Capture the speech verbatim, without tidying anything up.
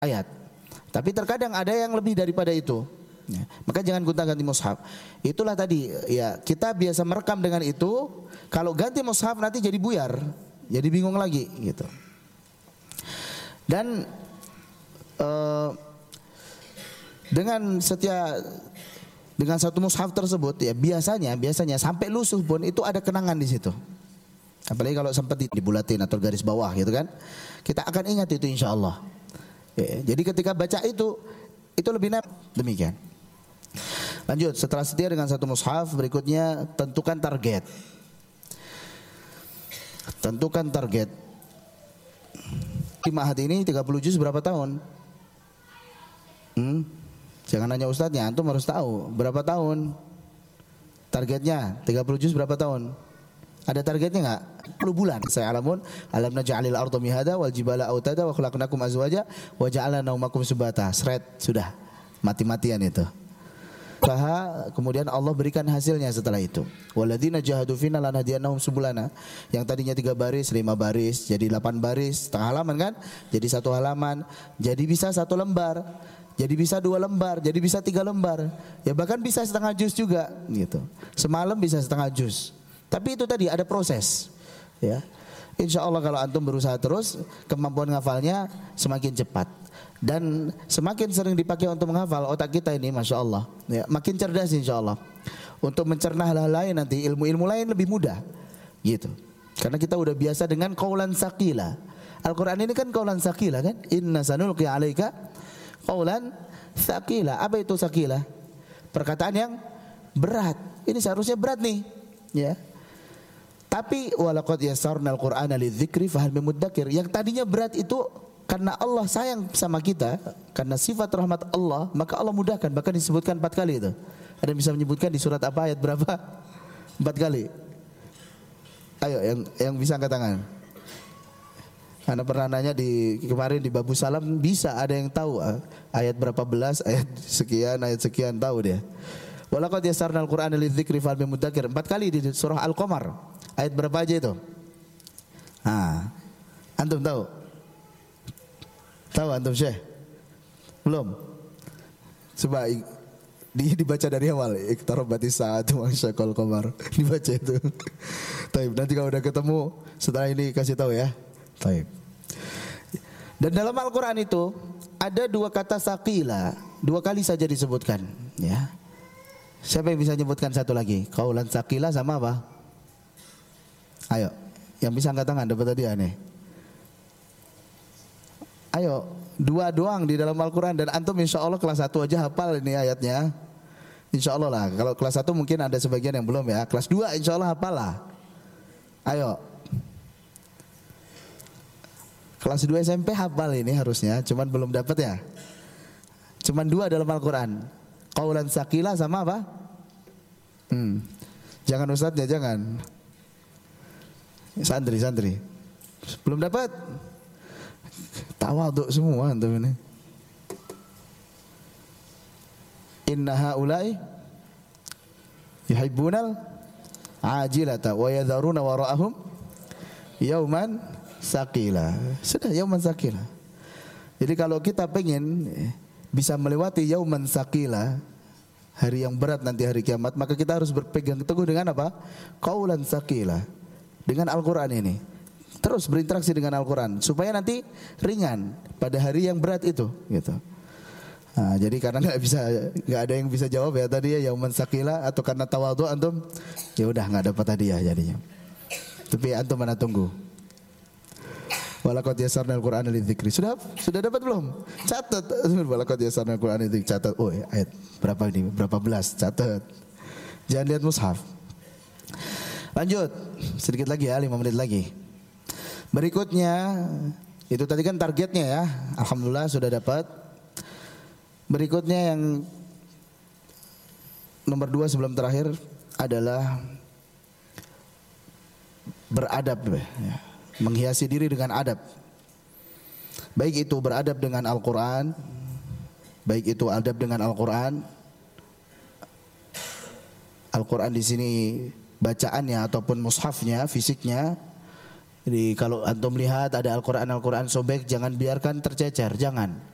ayat. Tapi terkadang ada yang lebih daripada itu. Ya, maka jangan gonta-ganti mushaf. Itulah tadi ya, kita biasa merekam dengan itu. Kalau ganti mushaf nanti jadi buyar, jadi bingung lagi gitu. Dan uh, dengan setiap dengan satu mushaf tersebut ya biasanya biasanya sampai lusuh pun itu ada kenangan di situ. Apalagi kalau sempat dibulatin atau garis bawah gitu kan, kita akan ingat itu insya Allah. Ya, jadi ketika baca itu itu lebih enak. Demikian. Lanjut, setelah setia dengan satu mushaf, berikutnya tentukan target. Tentukan target. Di Ma'had ini tiga puluh juz berapa tahun? Hmm? Jangan nanya ustadznya, antum harus tahu berapa tahun. Targetnya tiga puluh juz berapa tahun? Ada targetnya enggak? sepuluh bulan. Saya alamun, alam naj'alil arda mihada wal jibala autada wa khalaqnakum azwaja wa ja'alna naumakum subata. Seret, sudah. Mati-matian itu. Usaha, kemudian Allah berikan hasilnya setelah itu. Walladzina jahadu fina lanahdiyannahum subulana. Yang tadinya tiga baris, lima baris, jadi delapan baris, setengah halaman kan? Jadi satu halaman, jadi bisa satu lembar, jadi bisa dua lembar, jadi bisa tiga lembar. Ya bahkan bisa setengah juz juga, gitu. Semalam bisa setengah juz. Tapi itu tadi ada proses, ya. Insya Allah kalau antum berusaha terus, kemampuan ngafalnya semakin cepat. Dan semakin sering dipakai untuk menghafal, otak kita ini Masya Allah ya, makin cerdas insya Allah. Untuk mencerna hal-hal lain nanti, ilmu-ilmu lain lebih mudah gitu. Karena kita udah biasa dengan qaulan tsaqila. Al-Quran ini kan qaulan tsaqila kan. Inna sanulqi alaika qaulan tsaqila. Apa itu tsaqila? Perkataan yang berat. Ini seharusnya berat nih ya. Tapi walaqad yassarnal qur'ana lidzikri fahal min muddakir. Yang tadinya berat itu karena Allah sayang sama kita, karena sifat rahmat Allah, maka Allah mudahkan. Bahkan disebutkan empat kali itu. Ada yang bisa menyebutkan di surat apa, ayat berapa? Empat kali. Ayo yang yang bisa angkat tangan. Anda pernah nanya di kemarin di Babu Salam, bisa ada yang tahu ayat berapa belas, ayat sekian, ayat sekian, tahu dia. Walaqad yassarnal qur'ana lidzikri fahal min muddakir. Empat kali di surah Al-Qamar. Ayat berapa aja itu? Ah, antum tahu? Tahu antum Syekh? Belum? Coba di, dibaca dari awal. Iqtarabatis saatu wansyaqqal qamar. Dibaca itu. Taib. Nanti kalau udah ketemu setelah ini kasih tahu ya. Taib. Dan dalam Al-Quran itu ada dua kata saqila, dua kali saja disebutkan. Ya. Siapa yang bisa menyebutkan satu lagi? Qaulan saqila sama apa? Ayo, yang bisa angkat tangan dapat hadiah nih. Ayo, dua doang di dalam Al-Quran. Dan antum insya Allah kelas satu aja hafal ini ayatnya. Insya Allah lah. Kalau kelas satu mungkin ada sebagian yang belum ya. Kelas dua insya Allah hafal lah. Ayo. Kelas dua S M P hafal ini harusnya. Cuman belum dapat ya. Cuman dua dalam Al-Quran. Qaulan tsaqila sama apa? Hmm. Jangan ustadz ya, jangan. Santri, santri. Belum dapat? Tawaduk semua antum ini. Inna haula'i yuhibbunal ajilata wa yadharuna wara'ahum yauman saqila. Sudah yauman saqila. Jadi kalau kita pengen bisa melewati yauman saqila, hari yang berat nanti hari kiamat, maka kita harus berpegang teguh dengan apa? Qaulan saqila. Dengan Al-Quran ini. Terus berinteraksi dengan Al-Quran supaya nanti ringan pada hari yang berat itu gitu. Nah, jadi karena nggak bisa, nggak ada yang bisa jawab ya tadi ya yauman saqila, atau karena tawadhu antum ya udah nggak dapat hadiah jadinya. Tapi antum mana tunggu. Walaqad yassarnal qur'ana lidzikri. Sudah sudah dapat belum? Catat. Walaqad yassarnal qur'ana lidzikri. Catat. Oh ya, ayat berapa ini? Berapa belas? Catat. Jangan lihat mushaf. Lanjut. Sedikit lagi ya, lima menit lagi. Berikutnya, itu tadi kan targetnya ya. Alhamdulillah sudah dapat. Berikutnya yang nomor dua sebelum terakhir adalah beradab ya. Menghiasi diri dengan adab. Baik itu beradab dengan Al-Quran, baik itu adab dengan Al-Quran. Al-Quran di sini bacaannya ataupun mushafnya, fisiknya. Jadi kalau antum lihat ada Al-Quran Al-Quran sobek, jangan biarkan tercecer, jangan.